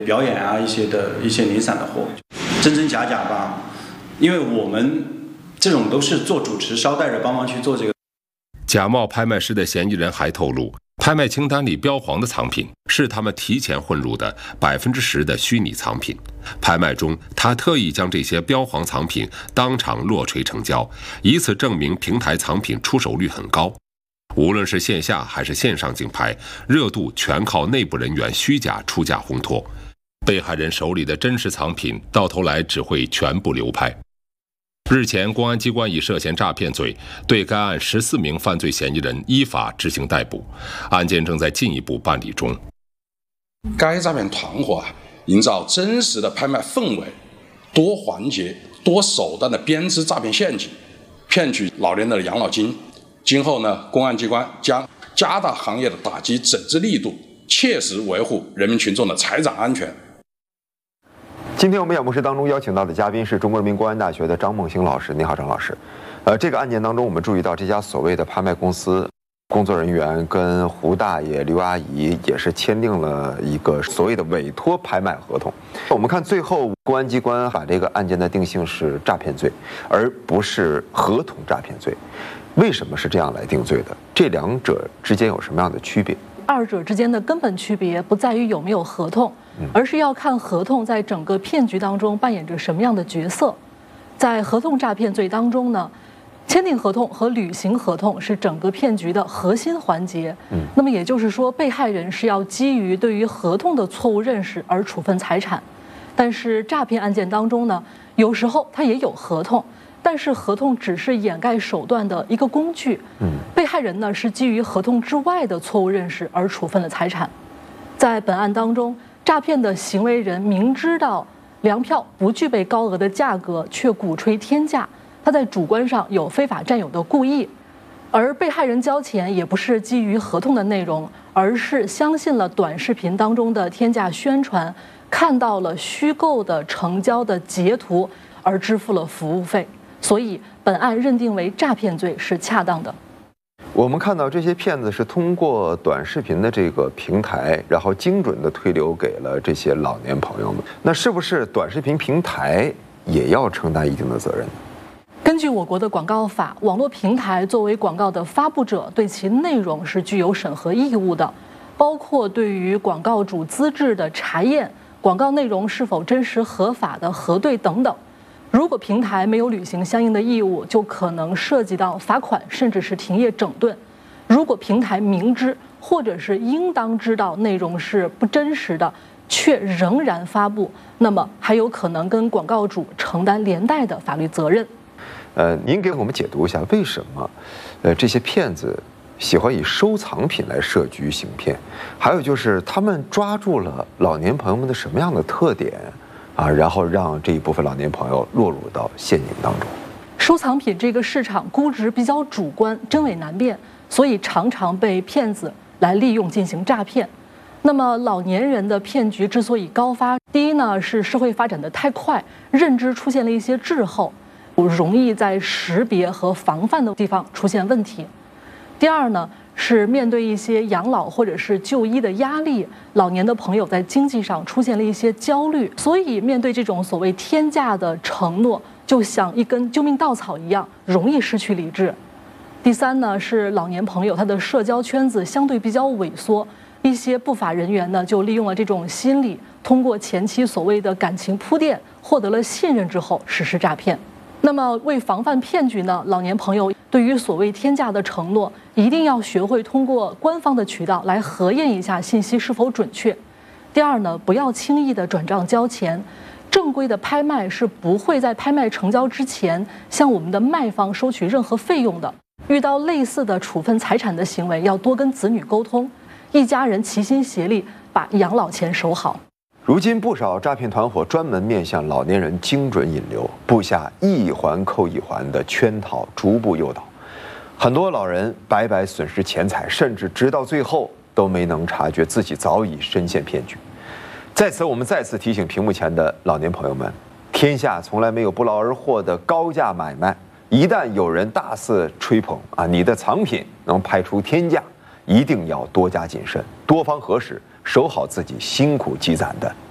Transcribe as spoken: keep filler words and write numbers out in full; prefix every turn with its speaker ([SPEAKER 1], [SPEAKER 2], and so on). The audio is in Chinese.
[SPEAKER 1] 表演啊一些的一些零散的货，真真假假吧。因为我们这种都是做主持捎带着帮忙去做这个。
[SPEAKER 2] 假冒拍卖师的嫌疑人还透露，拍卖清单里标黄的藏品是他们提前混入的百分之十的虚拟藏品。拍卖中，他特意将这些标黄藏品当场落锤成交，以此证明平台藏品出手率很高。无论是线下还是线上竞拍，热度全靠内部人员虚假出价烘托。被害人手里的真实藏品，到头来只会全部流拍。日前，公安机关以涉嫌诈骗罪对该案十四名犯罪嫌疑人依法执行逮捕，案件正在进一步办理中。
[SPEAKER 3] 该诈骗团伙啊，营造真实的拍卖氛围，多环节、多手段的编织诈骗陷阱，骗取老年人的养老金。今后呢，公安机关将加大行业的打击整治力度，切实维护人民群众的财产安全。
[SPEAKER 4] 今天我们演播室当中邀请到的嘉宾是中国人民公安大学的张梦星老师。你好，张老师。呃，这个案件当中，我们注意到这家所谓的拍卖公司工作人员跟胡大爷、刘阿姨也是签订了一个所谓的委托拍卖合同。我们看最后公安机关把这个案件的定性是诈骗罪，而不是合同诈骗罪。为什么是这样来定罪的？这两者之间有什么样的区别？
[SPEAKER 5] 二者之间的根本区别不在于有没有合同，而是要看合同在整个骗局当中扮演着什么样的角色。在合同诈骗罪当中呢，签订合同和履行合同是整个骗局的核心环节。嗯，那么也就是说，被害人是要基于对于合同的错误认识而处分财产。但是诈骗案件当中呢，有时候它也有合同，但是合同只是掩盖手段的一个工具。嗯，被害人呢是基于合同之外的错误认识而处分了财产。在本案当中，诈骗的行为人明知道粮票不具备高额的价格，却鼓吹天价，他在主观上有非法占有的故意。而被害人交钱也不是基于合同的内容，而是相信了短视频当中的天价宣传，看到了虚构的成交的截图而支付了服务费。所以本案认定为诈骗罪是恰当的。
[SPEAKER 4] 我们看到这些骗子是通过短视频的这个平台，然后精准的推流给了这些老年朋友们。那是不是短视频平台也要承担一定的责任？
[SPEAKER 5] 根据我国的广告法，网络平台作为广告的发布者，对其内容是具有审核义务的，包括对于广告主资质的查验、广告内容是否真实合法的核对等等。如果平台没有履行相应的义务，就可能涉及到罚款，甚至是停业整顿。如果平台明知或者是应当知道内容是不真实的，却仍然发布，那么还有可能跟广告主承担连带的法律责任。
[SPEAKER 4] 呃，您给我们解读一下，为什么，呃，这些骗子喜欢以收藏品来设局行骗？还有就是他们抓住了老年朋友们的什么样的特点？啊，然后让这一部分老年朋友落入到陷阱当中。
[SPEAKER 5] 收藏品这个市场估值比较主观，真伪难辨，所以常常被骗子来利用进行诈骗。那么老年人的骗局之所以高发，第一呢是社会发展的太快，认知出现了一些滞后，容易在识别和防范的地方出现问题。第二呢是面对一些养老或者是就医的压力，老年的朋友在经济上出现了一些焦虑，所以面对这种所谓天价的承诺，就像一根救命稻草一样，容易失去理智。第三呢是老年朋友他的社交圈子相对比较萎缩，一些不法人员呢就利用了这种心理，通过前期所谓的感情铺垫，获得了信任之后实施诈骗。那么为防范骗局呢，老年朋友对于所谓天价的承诺，一定要学会通过官方的渠道来核验一下信息是否准确。第二呢，不要轻易的转账交钱，正规的拍卖是不会在拍卖成交之前向我们的卖方收取任何费用的。遇到类似的处分财产的行为，要多跟子女沟通，一家人齐心协力把养老钱守好。
[SPEAKER 4] 如今不少诈骗团伙专门面向老年人精准引流，布下一环扣一环的圈套，逐步诱导，很多老人白白损失钱财，甚至直到最后都没能察觉自己早已深陷骗局。在此，我们再次提醒屏幕前的老年朋友们，天下从来没有不劳而获的高价买卖，一旦有人大肆吹捧啊，你的藏品能拍出天价，一定要多加谨慎，多方核实，守好自己辛苦积攒的